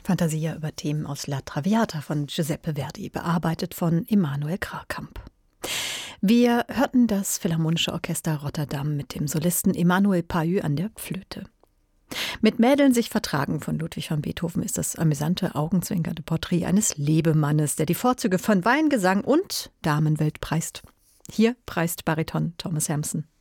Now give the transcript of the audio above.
Fantasia über Themen aus La Traviata von Giuseppe Verdi, bearbeitet von Emanuel Krakamp. Wir hörten das Philharmonische Orchester Rotterdam mit dem Solisten Emanuel Pahü an der Flöte. Mit Mädeln sich vertragen von Ludwig van Beethoven ist das amüsante, augenzwinkernde Porträt eines Lebemannes, der die Vorzüge von Wein, Gesang und Damenwelt preist. Hier preist Bariton Thomas Hampson.